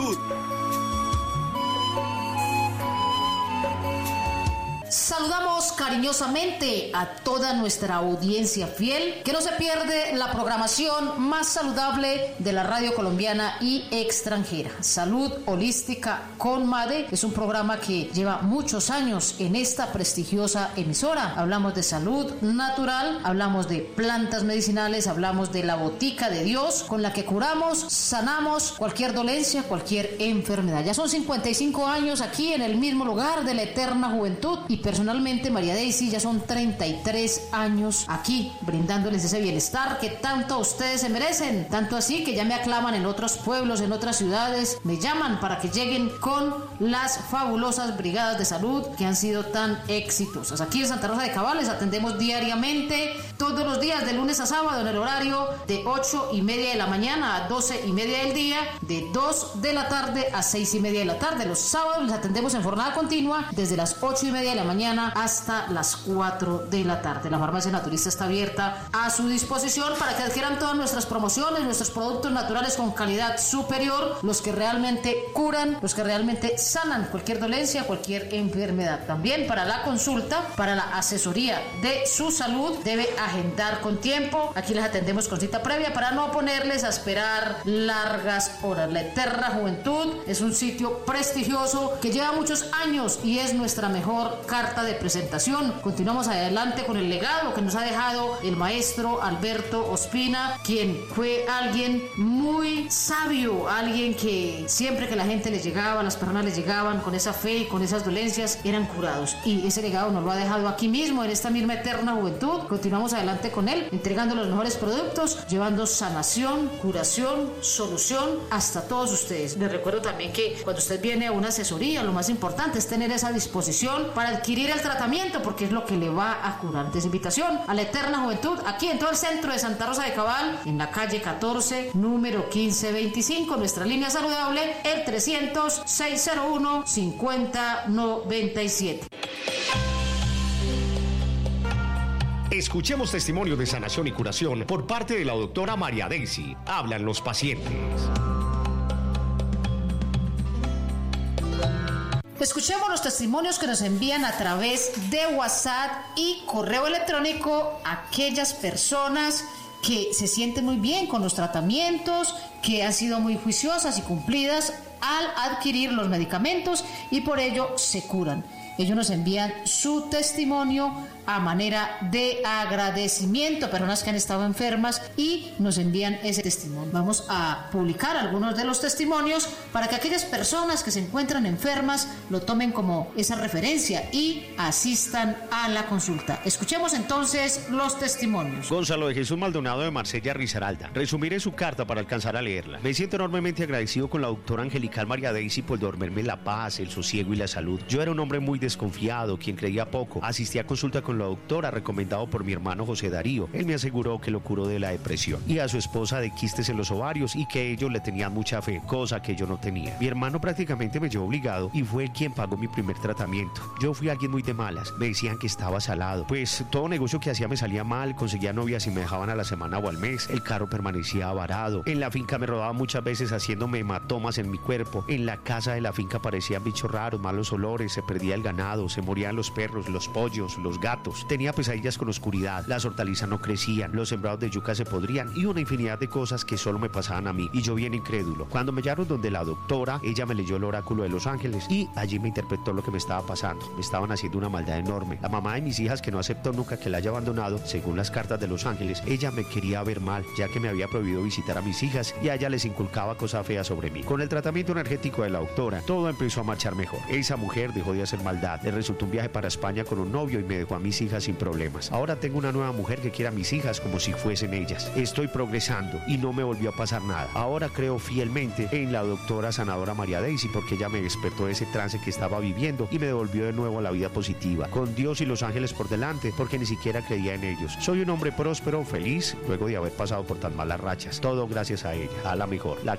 Juventud. Saludamos cariñosamente a toda nuestra audiencia fiel que no se pierde la programación más saludable de la radio colombiana y extranjera. Salud Holística con MADE es un programa que lleva muchos años en esta prestigiosa emisora. Hablamos de salud natural, hablamos de plantas medicinales, hablamos de la botica de Dios con la que curamos, sanamos cualquier dolencia, cualquier enfermedad. Ya son 55 años aquí en el mismo lugar de la eterna juventud y personalmente María Daisy ya son 33 años aquí brindándoles ese bienestar que tanto ustedes se merecen, tanto así que ya me aclaman en otros pueblos, en otras ciudades, me llaman para que lleguen con las fabulosas brigadas de salud que han sido tan exitosas. Aquí en Santa Rosa de Cabal les atendemos diariamente, todos los días de lunes a sábado en el horario de 8:30 de la mañana a 12:30 del día, de 2 de la tarde a 6:30 de la tarde. Los sábados les atendemos en jornada continua desde las 8:30 de la mañana hasta las 4 de la tarde. La farmacia naturista está abierta a su disposición para que adquieran todas nuestras promociones, nuestros productos naturales con calidad superior, los que realmente curan, los que realmente sanan cualquier dolencia, cualquier enfermedad. También para la consulta, para la asesoría de su salud, debe agendar con tiempo. Aquí les atendemos con cita previa para no ponerles a esperar largas horas. La Eterna Juventud es un sitio prestigioso que lleva muchos años y es nuestra mejor carta de presentación. Continuamos adelante con el legado que nos ha dejado el maestro Alberto Ospina, quien fue alguien muy sabio, alguien que siempre que la gente le llegaba, las personas le llegaban con esa fe y con esas dolencias, eran curados. Y ese legado nos lo ha dejado aquí mismo, en esta misma Eterna Juventud. Continuamos adelante con él, entregando los mejores productos, llevando sanación, curación, solución hasta todos ustedes. Les recuerdo también que cuando usted viene a una asesoría, lo más importante es tener esa disposición para adquirir el tratamiento, porque es lo que le va a curar. Entonces, invitación a la Eterna Juventud aquí en todo el centro de Santa Rosa de Cabal, en la calle 14, número 1525. Nuestra línea saludable, el 300-601-5097. Escuchemos testimonio de sanación y curación por parte de la doctora María Daisy. Hablan los pacientes. Escuchemos los testimonios que nos envían a través de WhatsApp y correo electrónico aquellas personas que se sienten muy bien con los tratamientos, que han sido muy juiciosas y cumplidas al adquirir los medicamentos y por ello se curan. Ellos nos envían su testimonio a manera de agradecimiento, personas que han estado enfermas y nos envían ese testimonio. Vamos a publicar algunos de los testimonios para que aquellas personas que se encuentran enfermas lo tomen como esa referencia y asistan a la consulta. Escuchemos entonces los testimonios. Gonzalo de Jesús Maldonado de Marsella, Risaralda. Resumiré su carta para alcanzar a leerla. Me siento enormemente agradecido con la doctora angelical María Daisy por dormirme la paz, el sosiego y la salud. Yo era un hombre muy desconfiado, quien creía poco. Asistí a consulta con la doctora, recomendado por mi hermano José Darío. Él me aseguró que lo curó de la depresión y a su esposa de quistes en los ovarios y que ellos le tenían mucha fe, cosa que yo no tenía. Mi hermano prácticamente me llevó obligado y fue quien pagó mi primer tratamiento. Yo fui alguien muy de malas, me decían que estaba salado, pues todo negocio que hacía me salía mal, conseguía novias y me dejaban a la semana o al mes, el carro permanecía varado, en la finca me rodaba muchas veces haciéndome hematomas en mi cuerpo, en la casa de la finca aparecían bichos raros, malos olores, se perdía el ganado, se morían los perros, los pollos, los gatos. Tenía pesadillas con oscuridad, las hortalizas no crecían, los sembrados de yuca se podrían y una infinidad de cosas que solo me pasaban a mí y yo bien incrédulo. Cuando me llevaron donde la doctora, ella me leyó el oráculo de los ángeles y allí me interpretó lo que me estaba pasando. Me estaban haciendo una maldad enorme. La mamá de mis hijas, que no aceptó nunca que la haya abandonado, según las cartas de los ángeles, ella me quería ver mal, ya que me había prohibido visitar a mis hijas y a ella les inculcaba cosas feas sobre mí. Con el tratamiento energético de la doctora, todo empezó a marchar mejor. Esa mujer dejó de hacer maldad, le resultó un viaje para España con un novio y me dejó a mis hijas sin problemas. Ahora tengo una nueva mujer que quiere a mis hijas como si fuesen ellas. Estoy progresando y no me volvió a pasar nada. Ahora creo fielmente en la doctora sanadora María Daisy porque ella me despertó de ese trance que estaba viviendo y me devolvió de nuevo a la vida positiva, con Dios y los ángeles por delante, porque ni siquiera creía en ellos. Soy un hombre próspero, feliz, luego de haber pasado por tan malas rachas. Todo gracias a ella, a la mejor, la